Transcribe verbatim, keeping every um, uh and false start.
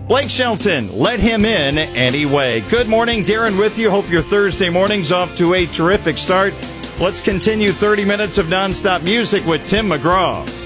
Blake Shelton, Let Him In Anyway. Good morning, Darren with you. Hope your Thursday morning's off to a terrific start. Let's continue thirty minutes of nonstop music with Tim McGraw.